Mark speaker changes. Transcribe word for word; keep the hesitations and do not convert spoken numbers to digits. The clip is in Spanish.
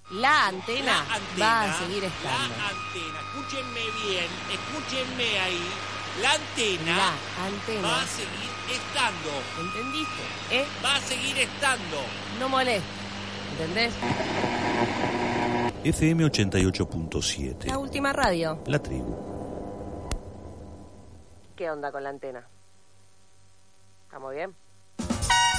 Speaker 1: La antena,
Speaker 2: La antena
Speaker 1: va a seguir estando.
Speaker 2: La antena, escúchenme bien, escúchenme ahí. La antena,
Speaker 1: La antena
Speaker 2: va a seguir estando.
Speaker 1: ¿Entendiste? ¿Eh?
Speaker 2: Va a seguir estando.
Speaker 1: No moleste. ¿Entendés?
Speaker 3: F M ochenta y ocho punto siete.
Speaker 1: La última radio.
Speaker 3: La tribu.
Speaker 1: ¿Qué onda con la antena? ¿Estamos bien?